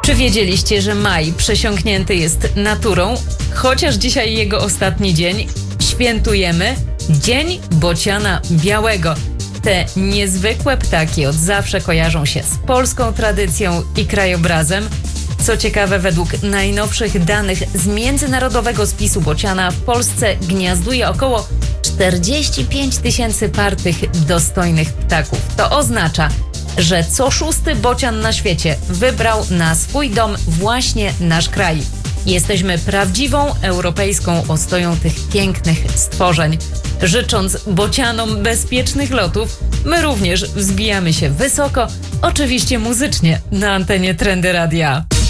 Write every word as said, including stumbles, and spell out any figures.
Czy wiedzieliście, że maj przesiąknięty jest naturą? Chociaż dzisiaj jego ostatni dzień, świętujemy Dzień Bociana Białego. Te niezwykłe ptaki od zawsze kojarzą się z polską tradycją i krajobrazem. Co ciekawe, według najnowszych danych z międzynarodowego spisu bociana w Polsce gniazduje około czterdzieści pięć tysięcy par tych dostojnych ptaków. To oznacza, że co szósty bocian na świecie wybrał na swój dom właśnie nasz kraj. Jesteśmy prawdziwą europejską ostoją tych pięknych stworzeń. Życząc bocianom bezpiecznych lotów, my również wzbijamy się wysoko, oczywiście muzycznie, na antenie Trendy Radia.